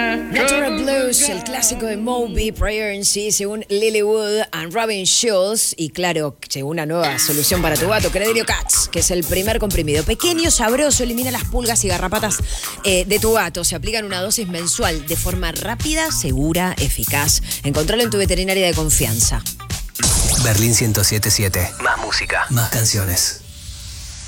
Natural Blues, el clásico de Moby, Prayer in Sea, según Lilywood and Robin Schulz. Y claro, llegó una nueva solución para tu gato, Credelio Cats, que es el primer comprimido. Pequeño, sabroso, elimina las pulgas y garrapatas de tu gato. Se aplica en una dosis mensual de forma rápida, segura, eficaz. Encontralo en tu veterinaria de confianza. Berlín 107.7. Más música, más canciones.